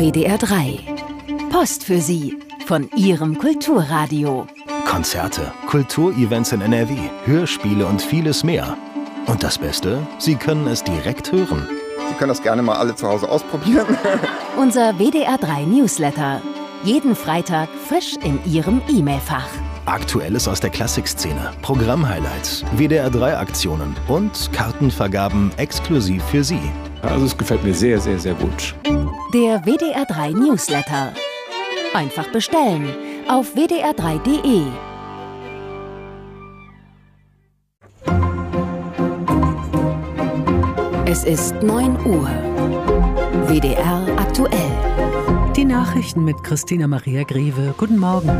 WDR 3. Post für Sie von Ihrem Kulturradio. Konzerte, Kulturevents in NRW, Hörspiele und vieles mehr. Und das Beste, Sie können es direkt hören. Sie können das gerne mal alle zu Hause ausprobieren. Unser WDR 3 Newsletter. Jeden Freitag frisch in Ihrem E-Mail-Fach. Aktuelles aus der Klassikszene, Programmhighlights, WDR 3 Aktionen und Kartenvergaben exklusiv für Sie. Also es gefällt mir sehr, sehr, sehr gut. Der WDR 3 Newsletter. Einfach bestellen auf wdr3.de. Es ist 9 Uhr. WDR aktuell. Die Nachrichten mit Christina Maria Greve. Guten Morgen.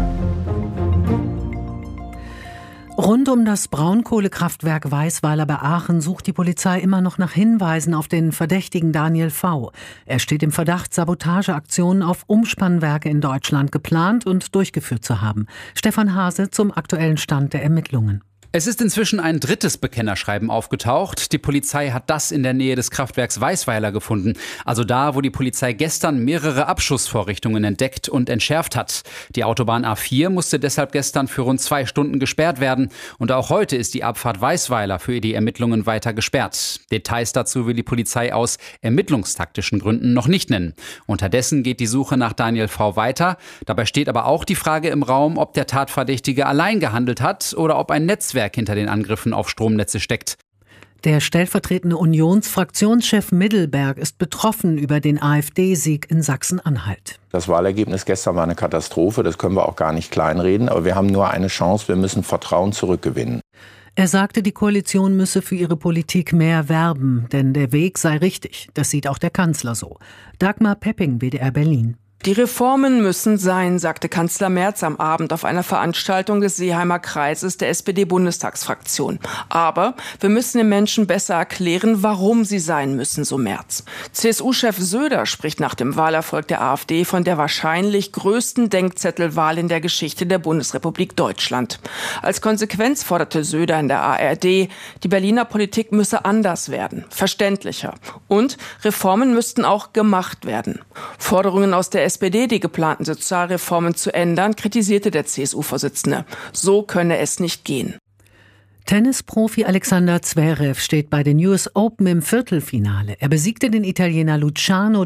Rund um das Braunkohlekraftwerk Weisweiler bei Aachen sucht die Polizei immer noch nach Hinweisen auf den Verdächtigen Daniel V. Er steht im Verdacht, Sabotageaktionen auf Umspannwerke in Deutschland geplant und durchgeführt zu haben. Stefan Hase zum aktuellen Stand der Ermittlungen. Es ist inzwischen ein drittes Bekennerschreiben aufgetaucht. Die Polizei hat das in der Nähe des Kraftwerks Weisweiler gefunden. Also da, wo die Polizei gestern mehrere Abschussvorrichtungen entdeckt und entschärft hat. Die Autobahn A4 musste deshalb gestern für rund 2 Stunden gesperrt werden. Und auch heute ist die Abfahrt Weisweiler für die Ermittlungen weiter gesperrt. Details dazu will die Polizei aus ermittlungstaktischen Gründen noch nicht nennen. Unterdessen geht die Suche nach Daniel V. weiter. Dabei steht aber auch die Frage im Raum, ob der Tatverdächtige allein gehandelt hat oder ob ein Netzwerk hinter den Angriffen auf Stromnetze steckt. Der stellvertretende Unionsfraktionschef Middelberg ist betroffen über den AfD-Sieg in Sachsen-Anhalt. Das Wahlergebnis gestern war eine Katastrophe, das können wir auch gar nicht kleinreden, aber wir haben nur eine Chance, wir müssen Vertrauen zurückgewinnen. Er sagte, die Koalition müsse für ihre Politik mehr werben, denn der Weg sei richtig. Das sieht auch der Kanzler so. Dagmar Pepping, WDR Berlin. Die Reformen müssen sein, sagte Kanzler Merz am Abend auf einer Veranstaltung des Seeheimer Kreises der SPD-Bundestagsfraktion. Aber wir müssen den Menschen besser erklären, warum sie sein müssen, so Merz. CSU-Chef Söder spricht nach dem Wahlerfolg der AfD von der wahrscheinlich größten Denkzettelwahl in der Geschichte der Bundesrepublik Deutschland. Als Konsequenz forderte Söder in der ARD, die Berliner Politik müsse anders werden, verständlicher. Und Reformen müssten auch gemacht werden. Forderungen aus der SPD, die geplanten Sozialreformen zu ändern, kritisierte der CSU-Vorsitzende. So könne es nicht gehen. Tennisprofi Alexander Zverev steht bei den US Open im Viertelfinale. Er besiegte den Italiener Luciano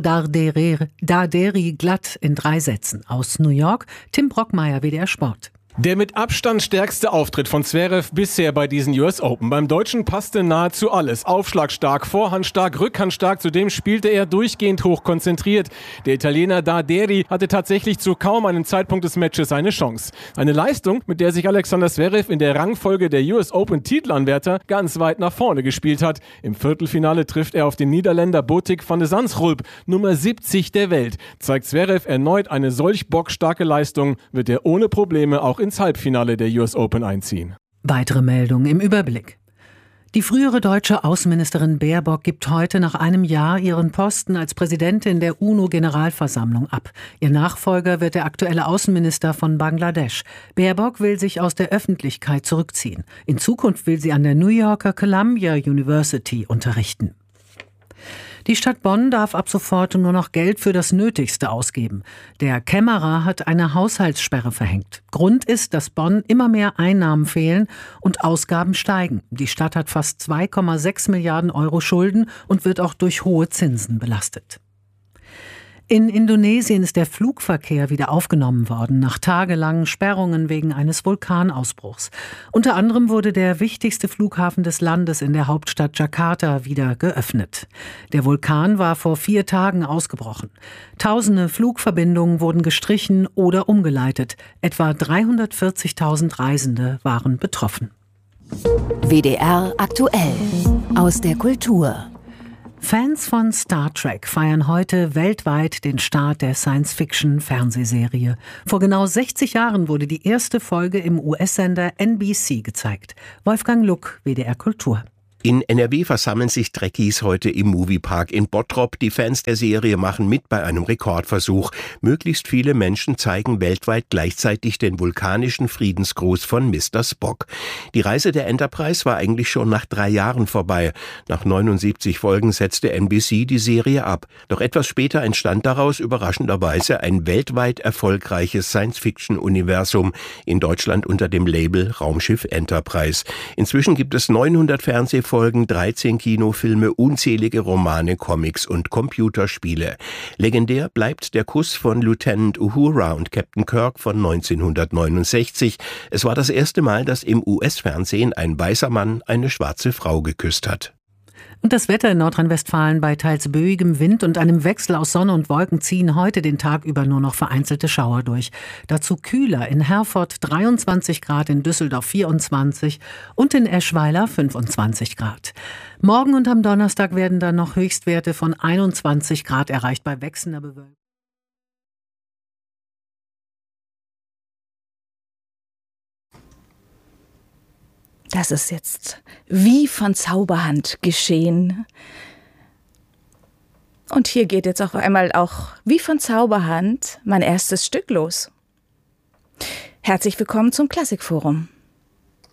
Darderi glatt in 3 Sätzen. Aus New York, Tim Brockmeier, WDR Sport. Der mit Abstand stärkste Auftritt von Zverev bisher bei diesen US Open. Beim Deutschen passte nahezu alles. Aufschlagstark, vorhandstark, rückhandstark. Zudem spielte er durchgehend hoch konzentriert. Der Italiener Darderi hatte tatsächlich zu kaum einem Zeitpunkt des Matches eine Chance. Eine Leistung, mit der sich Alexander Zverev in der Rangfolge der US Open Titelanwärter ganz weit nach vorne gespielt hat. Im Viertelfinale trifft er auf den Niederländer Botik van de Zandschulp, Nummer 70 der Welt. Zeigt Zverev erneut eine solch bockstarke Leistung, wird er ohne Probleme auch ins Halbfinale der US Open einziehen. Weitere Meldungen im Überblick. Die frühere deutsche Außenministerin Baerbock gibt heute nach einem Jahr ihren Posten als Präsidentin der UNO-Generalversammlung ab. Ihr Nachfolger wird der aktuelle Außenminister von Bangladesch. Baerbock will sich aus der Öffentlichkeit zurückziehen. In Zukunft will sie an der New Yorker Columbia University unterrichten. Die Stadt Bonn darf ab sofort nur noch Geld für das Nötigste ausgeben. Der Kämmerer hat eine Haushaltssperre verhängt. Grund ist, dass Bonn immer mehr Einnahmen fehlen und Ausgaben steigen. Die Stadt hat fast 2,6 Milliarden Euro Schulden und wird auch durch hohe Zinsen belastet. In Indonesien ist der Flugverkehr wieder aufgenommen worden, nach tagelangen Sperrungen wegen eines Vulkanausbruchs. Unter anderem wurde der wichtigste Flughafen des Landes in der Hauptstadt Jakarta wieder geöffnet. Der Vulkan war vor 4 Tagen ausgebrochen. Tausende Flugverbindungen wurden gestrichen oder umgeleitet. Etwa 340.000 Reisende waren betroffen. WDR aktuell aus der Kultur. Fans von Star Trek feiern heute weltweit den Start der Science-Fiction-Fernsehserie. Vor genau 60 Jahren wurde die erste Folge im US-Sender NBC gezeigt. Wolfgang Luck, WDR Kultur. In NRW versammeln sich Trekkies heute im Moviepark in Bottrop. Die Fans der Serie machen mit bei einem Rekordversuch. Möglichst viele Menschen zeigen weltweit gleichzeitig den vulkanischen Friedensgruß von Mr. Spock. Die Reise der Enterprise war eigentlich schon nach 3 Jahren vorbei. Nach 79 Folgen setzte NBC die Serie ab. Doch etwas später entstand daraus überraschenderweise ein weltweit erfolgreiches Science-Fiction-Universum, in Deutschland unter dem Label Raumschiff Enterprise. Inzwischen gibt es 900 Fernsehfolgen, 13 Kinofilme, unzählige Romane, Comics und Computerspiele. Legendär bleibt der Kuss von Lieutenant Uhura und Captain Kirk von 1969. Es war das erste Mal, dass im US-Fernsehen ein weißer Mann eine schwarze Frau geküsst hat. Und das Wetter in Nordrhein-Westfalen bei teils böigem Wind und einem Wechsel aus Sonne und Wolken ziehen heute den Tag über nur noch vereinzelte Schauer durch. Dazu kühler: in Herford 23 Grad, in Düsseldorf 24 und in Eschweiler 25 Grad. Morgen und am Donnerstag werden dann noch Höchstwerte von 21 Grad erreicht bei wechselnder Bewölkung. Das ist jetzt wie von Zauberhand geschehen. Und hier geht jetzt auf einmal auch wie von Zauberhand mein erstes Stück los. Herzlich willkommen zum Klassikforum.